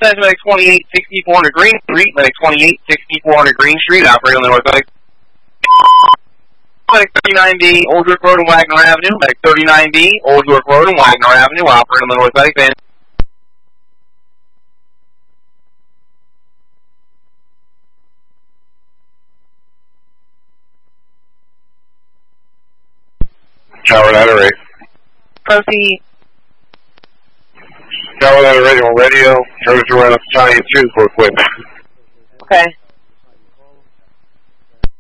That's Medic 2860 400 Green Street, Medic 2860 400 Green Street, operating on the north side. Medic 39B, Old York Road and Wagner Avenue, Medic 39B, Old York Road and Wagner Avenue, operating on the north side. Van. Carolina Radio. Proceed. Carolina Radio, 001 Battalion 2 for equipment. Okay.